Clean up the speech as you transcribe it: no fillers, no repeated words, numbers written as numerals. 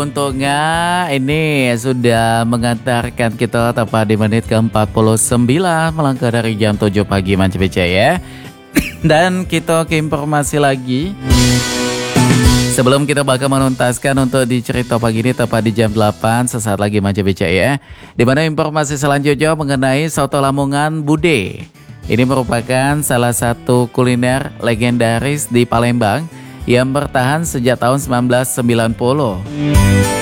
Untungnya ini sudah mengantarkan kita tepat di menit ke-49 melangkah dari jam 7 pagi Manca BC ya. Dan kita ke informasi lagi. Sebelum kita bakal menuntaskan untuk di cerita pagi ini tepat di jam 8 sesaat lagi Manca BC ya. Dimana informasi selanjutnya mengenai soto Lamongan Bude. Ini merupakan salah satu kuliner legendaris di Palembang yang bertahan sejak tahun 1990.